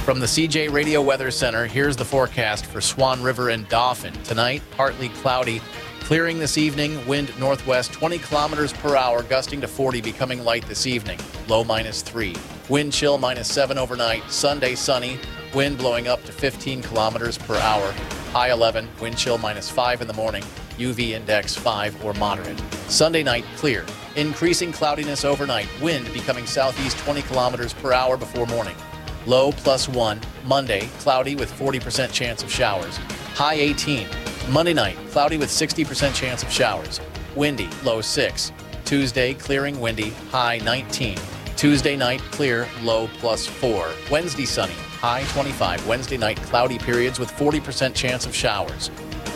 From the CJ Radio Weather Center, here's the forecast for Swan River and Dauphin. Tonight, partly cloudy. Clearing this evening, wind northwest 20 kilometers per hour, gusting to 40, becoming light this evening. Low -3. Wind chill -7 overnight. Sunday sunny. Wind blowing up to 15 kilometers per hour. High 11. Wind chill -5 in the morning. UV index 5 or moderate. Sunday night clear. Increasing cloudiness overnight. Wind becoming southeast 20 kilometers per hour before morning. Low +1. Monday, cloudy with 40% chance of showers. High 18. Monday night, cloudy with 60% chance of showers. Windy, low 6. Tuesday, clearing windy, high 19. Tuesday night, clear, low +4. Wednesday, sunny, high 25. Wednesday night, cloudy periods with 40% chance of showers.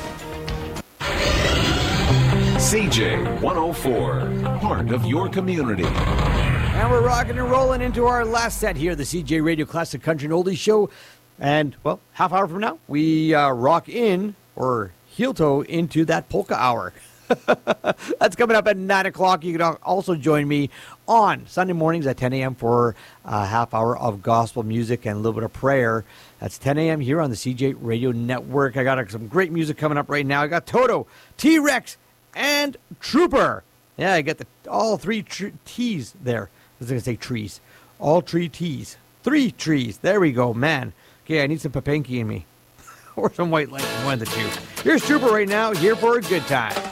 CJ 104, part of your community. And we're rocking and rolling into our last set here, the CJ Radio Classic Country and Oldies Show. And, well, half hour from now, we rock in, or heel toe, into that polka hour. That's coming up at 9 o'clock. You can also join me on Sunday mornings at 10 a.m. for a half hour of gospel music and a little bit of prayer. That's 10 a.m. here on the CJ Radio Network. I got some great music coming up right now. I got Toto, T-Rex, and Trooper. Yeah, I got all three T's there. I was going to say trees. All three T's. 3 trees. There we go, man. Okay, I need some Papanki in me. Or some White Lightning, one of the two. Here's Trooper right now, here for a good time.